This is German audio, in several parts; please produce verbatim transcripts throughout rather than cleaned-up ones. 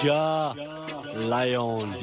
Ja Lion.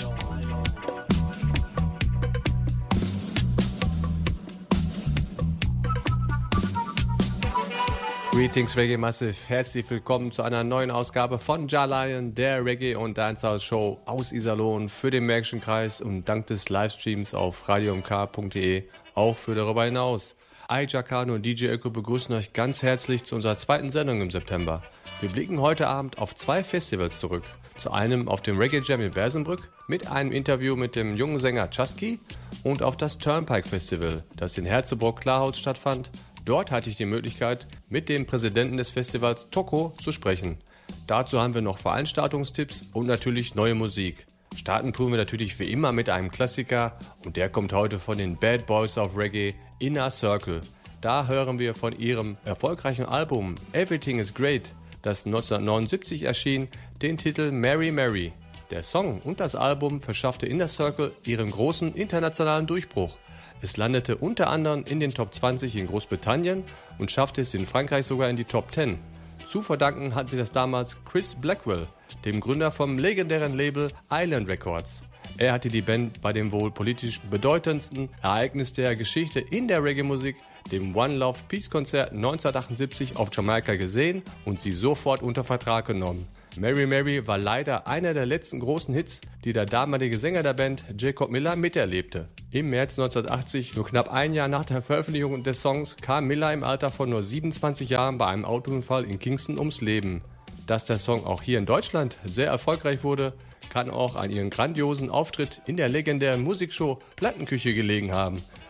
Greetings Reggae Massive, herzlich willkommen zu einer neuen Ausgabe von Ja Lion, der Reggae- und Dancehall-Show aus Iserlohn für den Märkischen Kreis und dank des Livestreams auf radio m k punkt d e auch für darüber hinaus. I, Jacano und D J Öko begrüßen euch ganz herzlich zu unserer zweiten Sendung im September. Wir blicken heute Abend auf zwei Festivals zurück. Zu einem auf dem Reggae Jam in Bersenbrück mit einem Interview mit dem jungen Sänger Chusky und auf das Turnpike Festival, das in Herzebrock-Klarholz stattfand. Dort hatte ich die Möglichkeit, mit dem Präsidenten des Festivals Toko zu sprechen. Dazu haben wir noch Veranstaltungstipps und natürlich neue Musik. Starten tun wir natürlich wie immer mit einem Klassiker und der kommt heute von den Bad Boys of Reggae, Inner Circle. Da hören wir von ihrem erfolgreichen Album Everything is Great, das neunzehnhundertneunundsiebzig erschien, den Titel Mary Mary. Der Song und das Album verschaffte Inner Circle ihren großen internationalen Durchbruch. Es landete unter anderem in den Top zwanzig in Großbritannien und schaffte es in Frankreich sogar in die Top zehn. Zu verdanken hat sie das damals Chris Blackwell, dem Gründer vom legendären Label Island Records. Er hatte die Band bei dem wohl politisch bedeutendsten Ereignis der Geschichte in der Reggae-Musik, dem One Love Peace Konzert neunzehnhundertachtundsiebzig auf Jamaika gesehen und sie sofort unter Vertrag genommen. Mary Mary war leider einer der letzten großen Hits, die der damalige Sänger der Band Jacob Miller miterlebte. Im März neunzehnhundertachtzig, nur knapp ein Jahr nach der Veröffentlichung des Songs, kam Miller im Alter von nur siebenundzwanzig Jahren bei einem Autounfall in Kingston ums Leben. Dass der Song auch hier in Deutschland sehr erfolgreich wurde, kann auch an ihren grandiosen Auftritt in der legendären Musikshow Plattenküche gelegen haben.